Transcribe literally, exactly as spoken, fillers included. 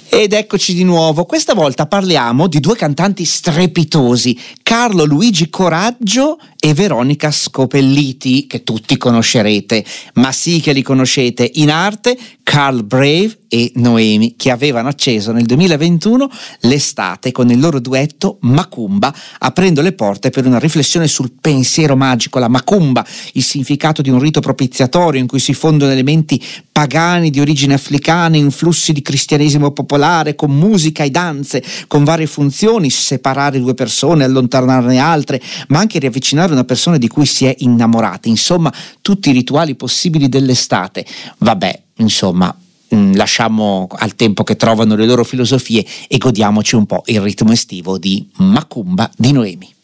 Ed eccoci di nuovo, questa volta parliamo di due cantanti strepitosi, Carlo Luigi Coraggio e Veronica Scopelliti, che tutti conoscerete, ma sì che li conoscete in arte, Carl Brave e Noemi, che avevano acceso nel duemilaventuno l'estate con il loro duetto Macumba, aprendo le porte per una riflessione sul pensiero magico. La Macumba, il significato di un rito propiziatorio in cui si fondono elementi pagani di origine africana, influssi di cristianesimo popolare, con musica e danze, con varie funzioni: separare due persone, allontanarne altre, ma anche riavvicinare una persona di cui si è innamorati. Insomma, tutti i rituali possibili dell'estate. Vabbè, insomma, mh, lasciamo al tempo che trovano le loro filosofie e godiamoci un po' il ritmo estivo di Macumba di Noemi.